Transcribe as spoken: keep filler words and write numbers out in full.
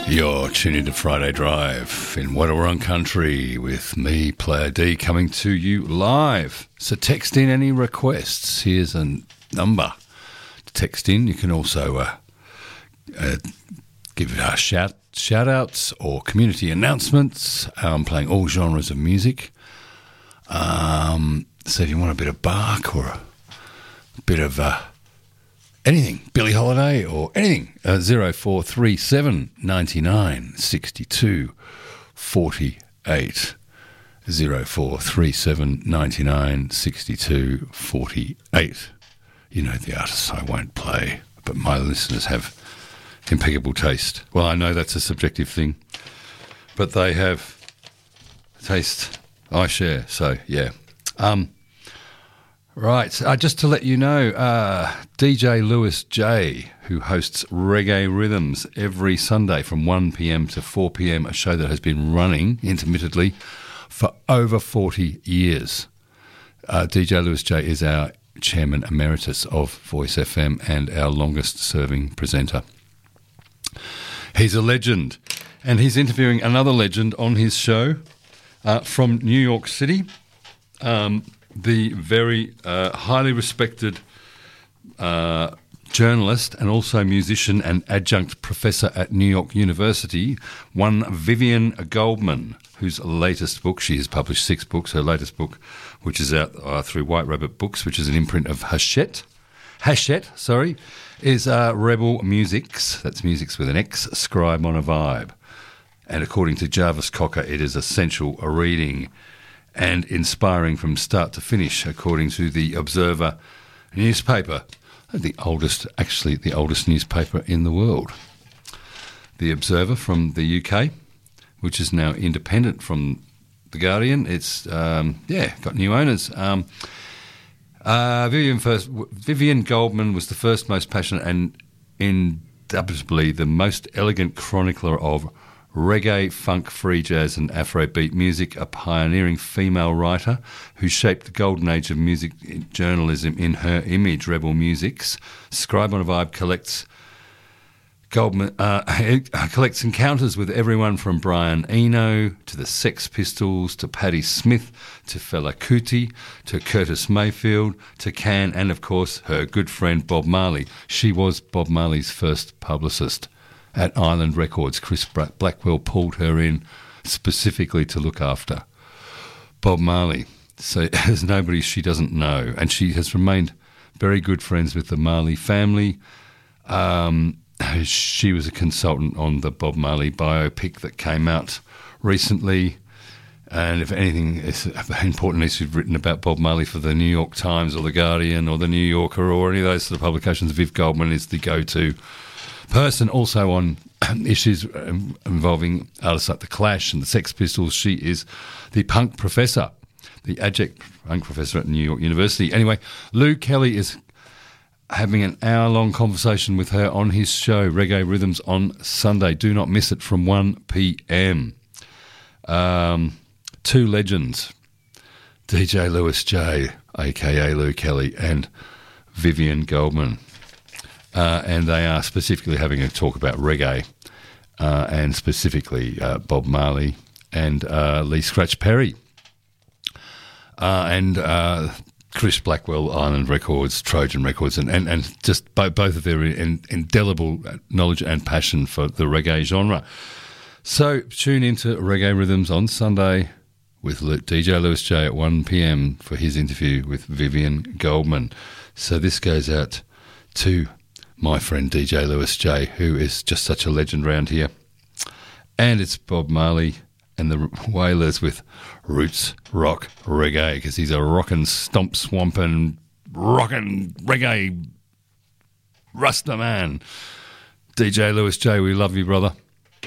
You're tuned into Friday Drive in Wadawurrung Country with me, Player D, coming to you live. So text in any requests. Here's a number to text in. You can also uh, uh, give uh, shout, shout-outs or community announcements. I'm playing all genres of music. Um, so if you want a bit of Bach or a bit of... Uh, anything, Billie Holiday or anything, uh, zero four three seven ninety-nine sixty-two forty-eight. zero four three seven ninety-nine sixty-two forty-eight. You know the artists I won't play, but my listeners have impeccable taste. Well, I know that's a subjective thing, but they have taste I share, so yeah. Um... Right, uh, just to let you know, uh, D J Lewis J, who hosts Reggae Rhythms every Sunday from one p.m. to four p.m, a show that has been running intermittently for over forty years. Uh, D J Lewis J is our chairman emeritus of Voice F M and our longest-serving presenter. He's a legend, and he's interviewing another legend on his show uh, from New York City. Um... the very uh, highly respected uh, journalist and also musician and adjunct professor at New York University, one Vivian Goldman, whose latest book, she has published six books, her latest book, which is out uh, through White Rabbit Books, which is an imprint of Hachette, Hachette, sorry, is uh, Rebel Musics, that's musics with an X, Scribe on a Vibe. And according to Jarvis Cocker, it is essential a reading and inspiring from start to finish, according to the Observer newspaper, the oldest, actually the oldest newspaper in the world. The Observer from the U K, which is now independent from the Guardian. It's, um, yeah, got new owners. Um, uh, Vivian, first, Vivian Goldman was the first most passionate and indubitably the most elegant chronicler of reggae, funk, free jazz and Afrobeat music, a pioneering female writer who shaped the golden age of music journalism in her image, Rebel Musics. Scribe on a Vibe collects Goldman uh, collects encounters with everyone from Brian Eno to the Sex Pistols to Patti Smith to Fela Kuti to Curtis Mayfield to Can and, of course, her good friend Bob Marley. She was Bob Marley's first publicist. At Island Records, Chris Blackwell pulled her in specifically to look after Bob Marley. So there's nobody she doesn't know. And she has remained very good friends with the Marley family. Um, she was a consultant on the Bob Marley biopic that came out recently. And if anything is important issues written about Bob Marley for the New York Times or the Guardian or the New Yorker or any of those sort of publications, Viv Goldman is the go-to person. Also on issues involving artists like The Clash and the Sex Pistols, she is the punk professor, the adjunct punk professor at New York University. Anyway, Lou Kelly is having an hour-long conversation with her on his show, Reggae Rhythms, on Sunday. Do not miss it from one p.m. Um, two legends, D J Lewis J, a k a. Lou Kelly, and Vivian Goldman. Uh, and they are specifically having a talk about reggae uh, and specifically uh, Bob Marley and uh, Lee Scratch Perry uh, and uh, Chris Blackwell, Island Records, Trojan Records, and, and, and just bo- both of their in, indelible knowledge and passion for the reggae genre. So tune into Reggae Rhythms on Sunday with D J Lewis J at one p.m. for his interview with Vivian Goldman. So this goes out to my friend D J Lewis J, who is just such a legend around here. And it's Bob Marley and the Wailers with Roots Rock Reggae, because he's a rockin' stomp swampin' rockin' reggae Rasta man. D J Lewis J, we love you, brother.